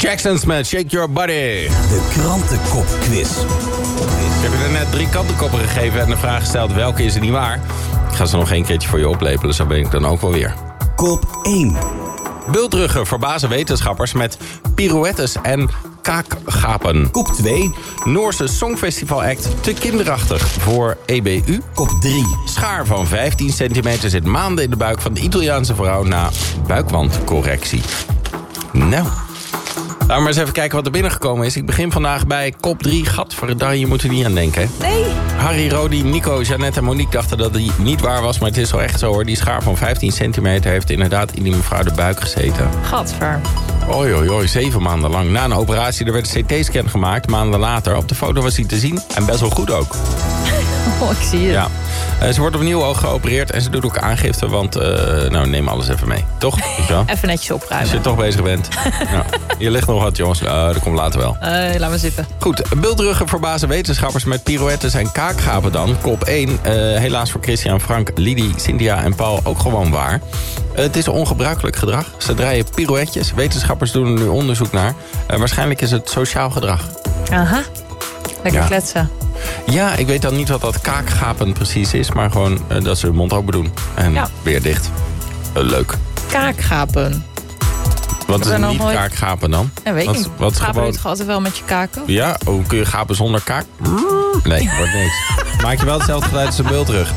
Jackson's met Shake Your Body. De krantenkopquiz. Ik heb je er net 3 krantenkoppen gegeven en de vraag gesteld welke is er niet waar. Ik ga ze nog 1 keertje voor je oplepelen, zo ben ik dan ook wel weer. Kop 1. Bultruggen verbazen wetenschappers met pirouettes en kaakgapen. Kop 2. Noorse Songfestival act te kinderachtig voor EBU. Kop 3. Schaar van 15 centimeter zit maanden in de buik van de Italiaanse vrouw na buikwandcorrectie. Nou, laten we maar eens even kijken wat er binnengekomen is. Ik begin vandaag bij kop 3. Gadverdamme, je moet er niet aan denken. Nee. Harry, Rodi, Nico, Jeannette en Monique dachten dat die niet waar was. Maar het is wel echt zo hoor. Die schaar van 15 centimeter heeft inderdaad in die mevrouw de buik gezeten. Gadver. Oei, 7 maanden lang. Na een operatie, er werd een CT-scan gemaakt. Maanden later. Op de foto was hij te zien. En best wel goed ook. Oh, ik zie het. Ja. Ze wordt opnieuw oog geopereerd en ze doet ook aangifte. Want, neem alles even mee. Toch? Even netjes opruimen. Als je toch bezig bent. Ja. Hier ligt nog wat, jongens. Dat komt later wel. Laat maar zitten. Goed, bultruggen verbazen wetenschappers met pirouettes en kaakgapen dan. Kop 1. Helaas voor Christian, Frank, Lidie, Cynthia en Paul ook gewoon waar. Het is ongebruikelijk gedrag. Ze draaien pirouetjes. Wetenschappers doen er nu onderzoek naar. Waarschijnlijk is het sociaal gedrag. Aha. Lekker kletsen. Ja, ik weet dan niet wat dat kaakgapen precies is. Maar gewoon dat ze hun mond open doen. En weer dicht. Leuk. Kaakgapen. Wat is niet kaakgapen dan? Ja, weet ik niet. Wat gapen doet altijd wel met je kaken? Ja, hoe kun je gapen zonder kaak? Nee, wordt niks. Maak je wel hetzelfde geluid als een bultrug.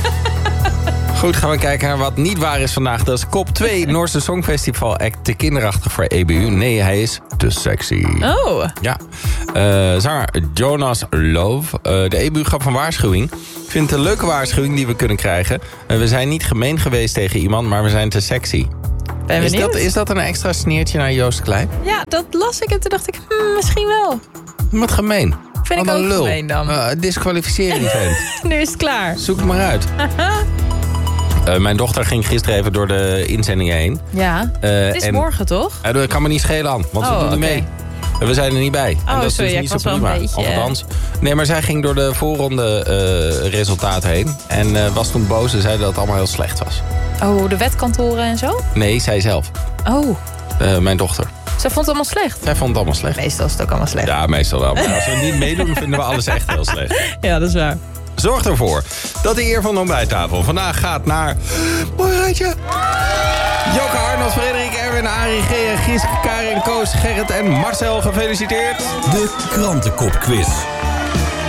Goed, gaan we kijken naar wat niet waar is vandaag. Dat is kop 2. Noorse Songfestival act te kinderachtig voor EBU. Nee, hij is te sexy. Oh. Ja. Zanger Jonas Love. De EBU gaf een waarschuwing. Ik vind het een leuke waarschuwing die we kunnen krijgen. We zijn niet gemeen geweest tegen iemand, maar we zijn te sexy. Is dat een extra sneertje naar Joost Klein? Ja, dat las ik en toen dacht ik, misschien wel. Wat gemeen. Vind ik ook gemeen dan. Disqualificeer die vent. Nu is het klaar. Zoek het maar uit. Mijn dochter ging gisteren even door de inzendingen heen. Ja, het is morgen toch? Dat kan me niet schelen aan, want ze doen niet mee. We zijn er niet bij. En dat is dus niet zo prima. Althans, nee, maar zij ging door de voorronde resultaten heen. En was toen boos en zei dat het allemaal heel slecht was. Oh, de wetkantoren en zo? Nee, zij zelf. Oh. Mijn dochter. Zij vond het allemaal slecht? Zij vond het allemaal slecht. Meestal is het ook allemaal slecht. Ja, meestal wel. Maar als we niet meedoen, vinden we alles echt heel slecht. Ja, dat is waar. Zorg ervoor dat de eer van de ontbijttafel vandaag gaat naar... Mooi rijtje. Joke, Arnold, Frederik, Erwin, Arie, Gea, Gieske, Karin, Koos, Gerrit en Marcel. Gefeliciteerd. De krantenkopquiz.